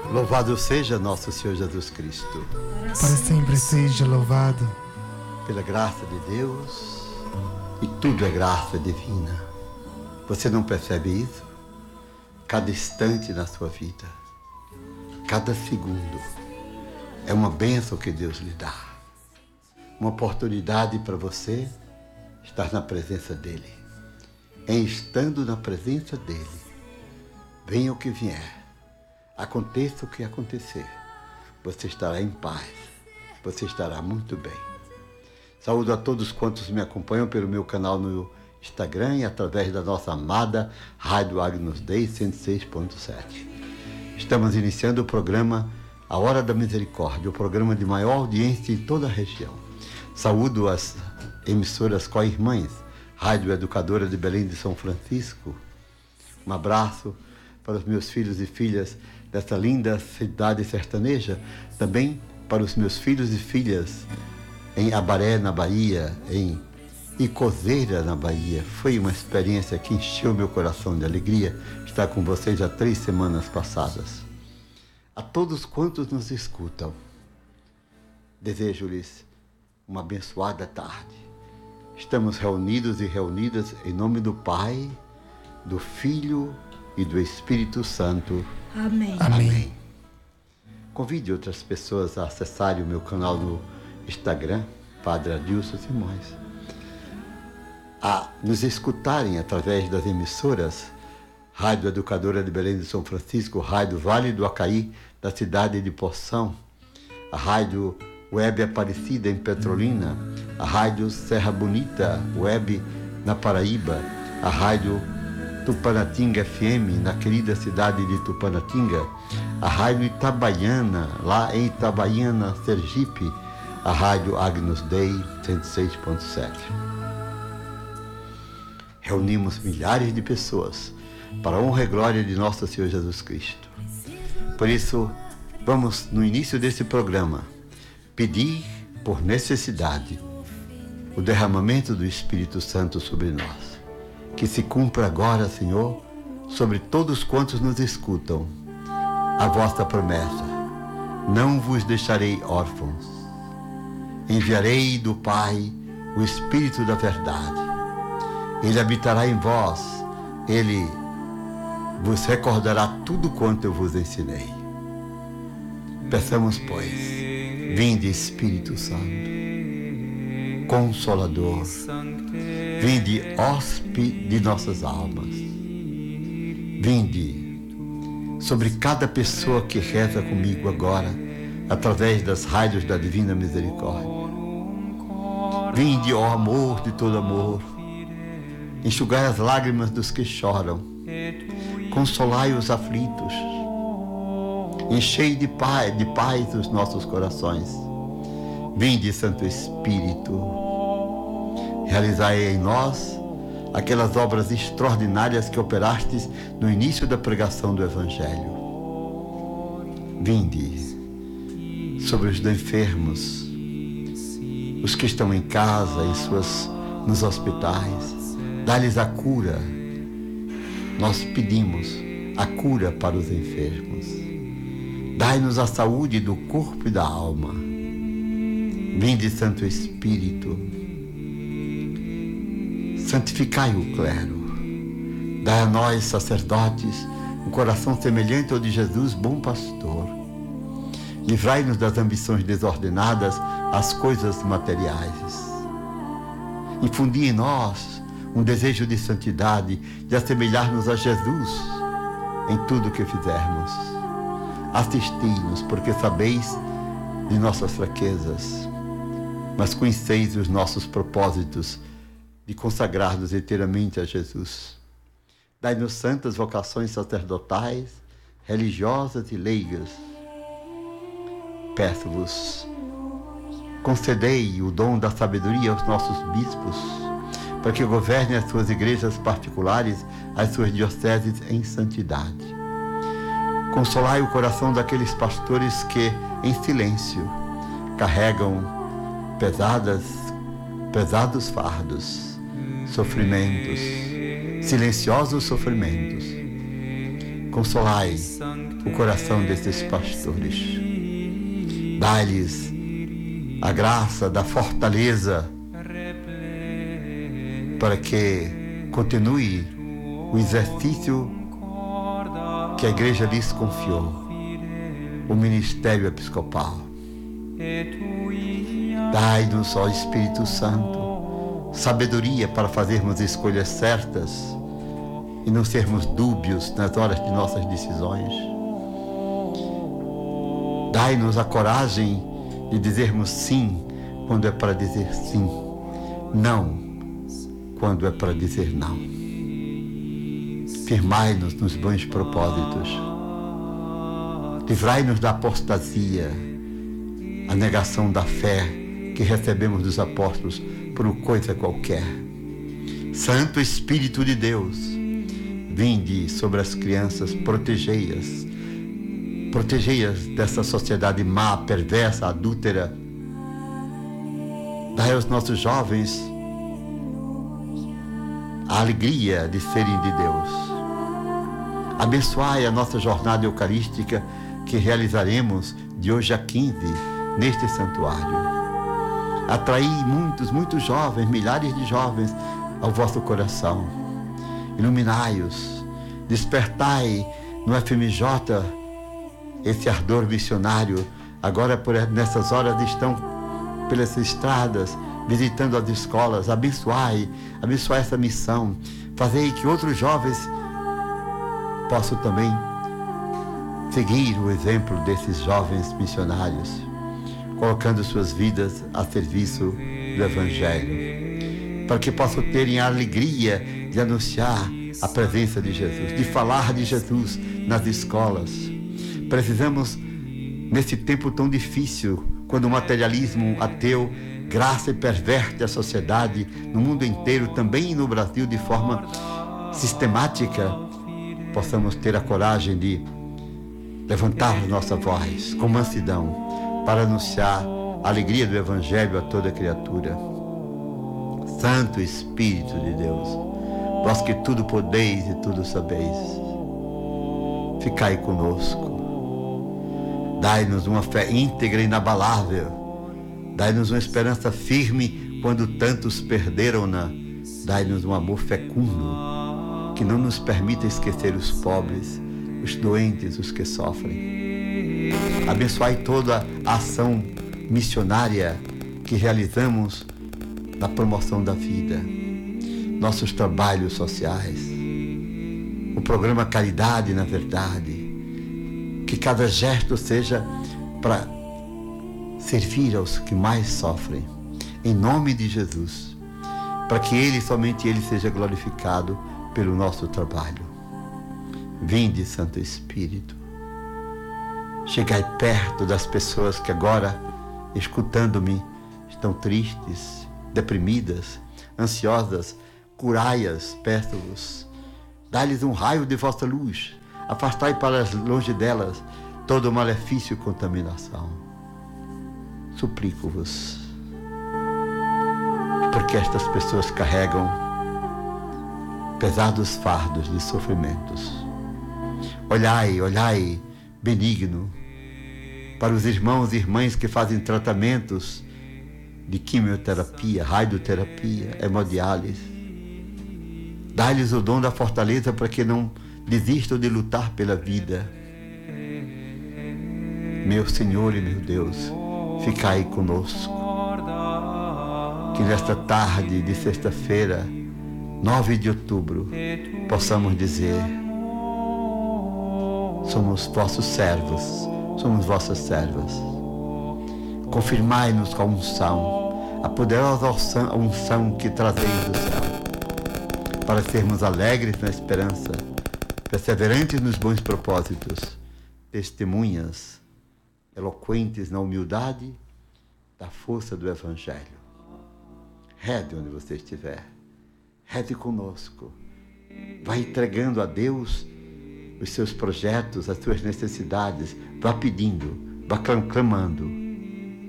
Louvado seja nosso Senhor Jesus Cristo. Para sempre seja louvado. Pela graça de Deus, e tudo é graça divina. Você não percebe isso? Cada instante na sua vida, cada segundo, é uma bênção que Deus lhe dá. Uma oportunidade para você estar na presença dEle. Em estando na presença dEle, venha o que vier, aconteça o que acontecer, você estará em paz, você estará muito bem. Saúdo a todos quantos me acompanham pelo meu canal no Instagram e através da nossa amada Rádio Agnus Dei 106.7. Estamos iniciando o programa A Hora da Misericórdia, o programa de maior audiência em toda a região. Saúdo as emissoras co-irmãs, Rádio Educadora de Belém de São Francisco. Um abraço para os meus filhos e filhas dessa linda cidade sertaneja, também para os meus filhos e filhas em Abaré, na Bahia, em Icozeira, na Bahia. Foi uma experiência que encheu meu coração de alegria estar com vocês há 3 semanas passadas. A todos quantos nos escutam, desejo-lhes uma abençoada tarde. Estamos reunidos e reunidas em nome do Pai, do Filho e do Espírito Santo. Amém. Amém. Convide outras pessoas a acessarem o meu canal no Instagram, Padre Adilson Simões, a nos escutarem através das emissoras Rádio Educadora de Belém de São Francisco, Rádio Vale do Acaí, da cidade de Poção, a Rádio Web Aparecida em Petrolina, a Rádio Serra Bonita Web na Paraíba, a Rádio Tupanatinga FM, na querida cidade de Tupanatinga, a Rádio Itabaiana, lá em Itabaiana, Sergipe, a Rádio Agnus Dei 106.7. Reunimos milhares de pessoas para a honra e glória de nosso Senhor Jesus Cristo. Por isso, vamos, no início desse programa, pedir por necessidade o derramamento do Espírito Santo sobre nós. Que se cumpra agora, Senhor, sobre todos quantos nos escutam, a vossa promessa: não vos deixarei órfãos. Enviarei do Pai o Espírito da verdade. Ele habitará em vós, ele vos recordará tudo quanto eu vos ensinei. Peçamos, pois, vinde Espírito Santo, Consolador, vinde hóspede de nossas almas, vinde sobre cada pessoa que reza comigo agora, através das rádios da Divina Misericórdia. Vinde, ó amor de todo amor, enxugai as lágrimas dos que choram, consolai os aflitos, enchei de paz os nossos corações. Vinde, Santo Espírito, realizai em nós aquelas obras extraordinárias que operastes no início da pregação do Evangelho. Vinde sobre os enfermos, os que estão em casa, nos hospitais, dá-lhes a cura. Nós pedimos a cura para os enfermos. Dai-nos a saúde do corpo e da alma. Vinde, Santo Espírito, santificai o clero. Dai a nós, sacerdotes, um coração semelhante ao de Jesus, bom pastor. Livrai-nos das ambições desordenadas às coisas materiais. Infundi em nós um desejo de santidade, de assemelhar-nos a Jesus em tudo o que fizermos. Assisti-nos, porque sabeis de nossas fraquezas, mas conheceis os nossos propósitos de consagrar-nos inteiramente a Jesus. Dai-nos santas vocações sacerdotais, religiosas e leigas. Peço-vos, concedei o dom da sabedoria aos nossos bispos, para que governem as suas igrejas particulares, as suas dioceses em santidade. Consolai o coração daqueles pastores que, em silêncio, carregam pesados fardos, sofrimentos, silenciosos sofrimentos. Consolai o coração desses pastores. Dai-lhes a graça da fortaleza para que continue o exercício que a igreja lhes confiou, o ministério episcopal. Dai-nos, ó Espírito Santo, sabedoria para fazermos escolhas certas e não sermos dúbios nas horas de nossas decisões. Dai-nos a coragem de dizermos sim quando é para dizer sim, não quando é para dizer não. Firmai-nos nos bons propósitos. Livrai-nos da apostasia, a negação da fé que recebemos dos apóstolos por coisa qualquer. Santo Espírito de Deus, vinde sobre as crianças, protegei-as. Protegei-as dessa sociedade má, perversa, adúltera. Dai aos nossos jovens a alegria de serem de Deus. Abençoai a nossa jornada eucarística que realizaremos de hoje a 15 neste santuário. Atraí muitos jovens, milhares de jovens ao vosso coração. Iluminai-os, despertai no FMJ esse ardor missionário. Agora, nessas horas, estão pelas estradas, visitando as escolas. Abençoai essa missão. Fazei que outros jovens possam também seguir o exemplo desses jovens missionários, colocando suas vidas a serviço do Evangelho, para que possam terem a alegria de anunciar a presença de Jesus, de falar de Jesus nas escolas. Precisamos, nesse tempo tão difícil, quando o materialismo ateu graça e perverte a sociedade no mundo inteiro, também no Brasil, de forma sistemática, possamos ter a coragem de levantar nossa voz com mansidão para anunciar a alegria do Evangelho a toda criatura. Santo Espírito de Deus, vós que tudo podeis e tudo sabeis, ficai conosco. Dai-nos uma fé íntegra e inabalável. Dai-nos uma esperança firme quando tantos perderam-na. Dai-nos um amor fecundo que não nos permita esquecer os pobres, os doentes, os que sofrem. Abençoai toda a ação missionária que realizamos na promoção da vida, nossos trabalhos sociais, o programa Caridade na Verdade. Que cada gesto seja para servir aos que mais sofrem, em nome de Jesus, para que Ele, somente Ele, seja glorificado pelo nosso trabalho. Vinde, Santo Espírito, chegai perto das pessoas que agora, escutando-me, estão tristes, deprimidas, ansiosas. Curai-as, peço-vos. Dai-lhes um raio de vossa luz. Afastai para longe delas todo malefício e contaminação. Suplico-vos, porque estas pessoas carregam pesados fardos de sofrimentos. Olhai, benigno, para os irmãos e irmãs que fazem tratamentos de quimioterapia, radioterapia, hemodiálise. Dai-lhes o dom da fortaleza para que não desistam de lutar pela vida. Meu Senhor e meu Deus, ficai conosco. Que nesta tarde de sexta-feira, 9 de outubro, possamos dizer: somos vossos servos, somos vossas servas. Confirmai-nos com a unção, a poderosa unção que trazeis do céu, para sermos alegres na esperança, perseverantes nos bons propósitos, testemunhas eloquentes na humildade da força do Evangelho. Reze onde você estiver, reze conosco, vai entregando a Deus os seus projetos, as suas necessidades, vá pedindo, vá clamando.